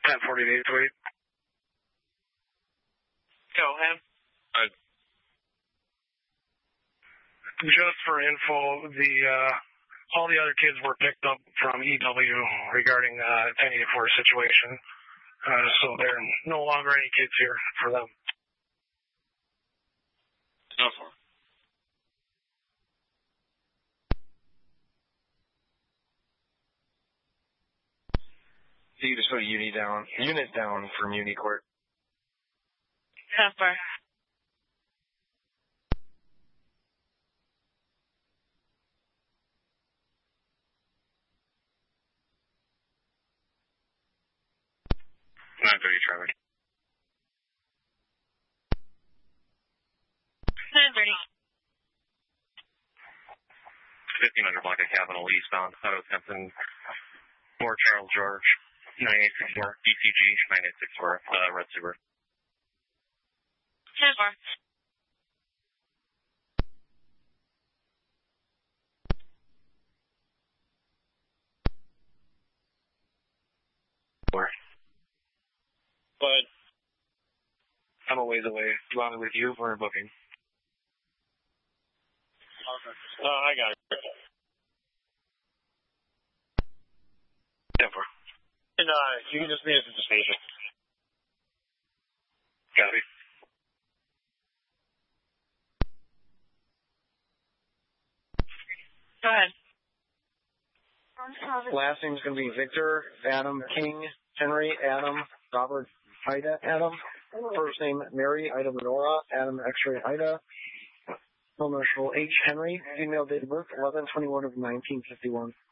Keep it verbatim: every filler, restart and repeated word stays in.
ten forty-eight, wait. Go ahead. Uh, Just for info, the uh, all the other kids were picked up from E W regarding uh, ten eighty-four situation. Uh, so there are no longer any kids here for them. no, sir. So you just put a unit down, unit down from Unicourt. ten four. nine thirty, Charlie. nine thirty. fifteen hundred block of Capital eastbound, Auto Simpson, more Charles George, nine eight six four, E C G, nine eight six four, uh, Red Super. ten four. Four. But I'm a ways away. Do you want me with you or booking? Uh, I got it. ten four. And, uh, you can just meet us at the station. Copy. Go ahead. Last name's going to be Victor, Adam, King, Henry, Adam, Robert, Ida, Adam. First name, Mary, Ida, Medora, Adam, X-ray, Ida. Full initial H, Henry. Female date of birth, eleven twenty-one of nineteen fifty-one.